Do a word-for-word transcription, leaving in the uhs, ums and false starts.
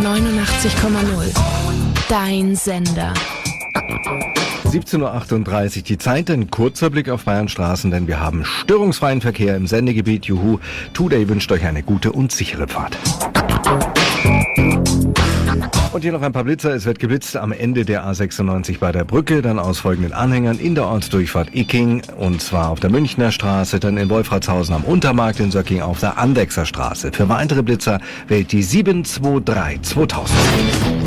neunundachtzig Komma null. Dein Sender. siebzehn Uhr achtunddreißig die Zeit, ein kurzer Blick auf Bayern Straßen, denn wir haben störungsfreien Verkehr im Sendegebiet. Juhu, Today wünscht euch eine gute und sichere Fahrt. Und hier noch ein paar Blitzer. Es wird geblitzt am Ende der A sechsundneunzig bei der Brücke, dann aus folgenden Anhängern in der Ortsdurchfahrt Icking, und zwar auf der Münchner Straße, dann in Wolfratshausen am Untermarkt, in Söcking auf der Andechser Straße. Für weitere Blitzer wählt die sieben zwei drei zweitausend.